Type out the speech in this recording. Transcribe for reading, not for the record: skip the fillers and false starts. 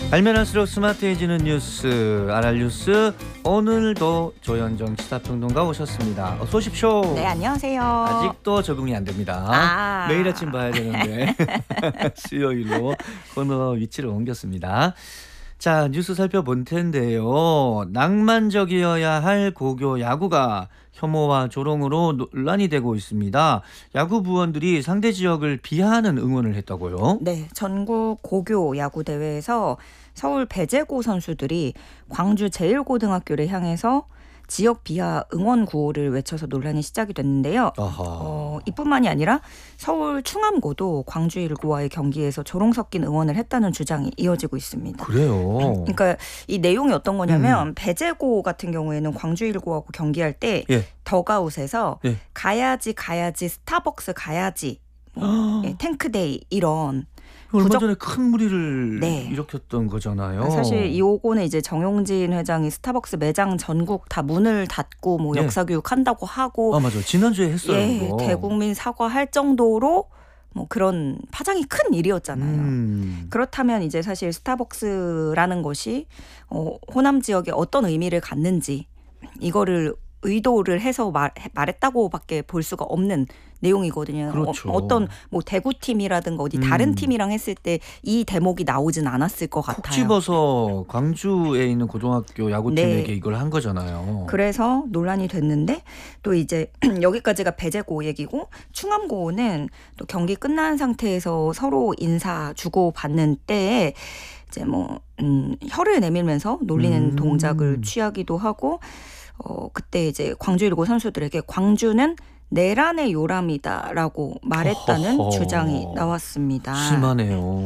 알면 할수록 스마트해지는 뉴스 RR뉴스. 오늘도 조현정 시사평론가 오셨습니다. 어서 오십시오. 네, 안녕하세요. 아직도 적응이 안 됩니다. 매일 아침 봐야 되는데 수요일로 코너 위치를 옮겼습니다. 자, 뉴스 살펴볼 텐데요. 낭만적이어야 할 고교 야구가 혐오와 조롱으로 논란이 되고 있습니다. 야구 부원들이 상대 지역을 비하하는 응원을 했다고요? 네, 전국 고교 야구 대회에서 서울 배제고 선수들이 광주 제일고등학교를 향해서 지역 비하 응원 구호를 외쳐서 논란이 시작이 됐는데요. 이뿐만이 아니라 서울 충암고도 광주 1고와의 경기에서 조롱 섞인 응원을 했다는 주장이 이어지고 있습니다. 그래요? 그러니까 이 내용이 어떤 거냐면 배제고 같은 경우에는 광주 1고하고 경기할 때 덕아웃에서 가야지 스타벅스 가야지 탱크데이 이런 얼마 전에 큰 무리를 일으켰던 거잖아요. 사실 이 요거는 이제 정용진 회장이 스타벅스 매장 전국 다 문을 닫고 뭐 역사 교육한다고 하고 맞아. 지난주에 했어요. 대국민 사과할 정도로 뭐 그런 파장이 큰 일이었잖아요. 그렇다면 이제 사실 스타벅스라는 것이 호남 지역에 어떤 의미를 갖는지 이거를 의도를 해서 말했다고밖에 볼 수가 없는 내용이거든요. 그렇죠. 어떤 뭐 대구 팀이라든가 어디 다른 팀이랑 했을 때 이 대목이 나오진 않았을 것 같아요. 콕 집어서 광주에 있는 고등학교 야구팀에게 이걸 한 거잖아요. 그래서 논란이 됐는데 또 이제 여기까지가 배제고 얘기고 충암고는 또 경기 끝난 상태에서 서로 인사 주고 받는 때에 이제 뭐 혀를 내밀면서 놀리는 동작을 취하기도 하고 그때 이제 광주 1고 선수들에게 광주는 내란의 요람이다라고 말했다는 주장이 나왔습니다. 심하네요.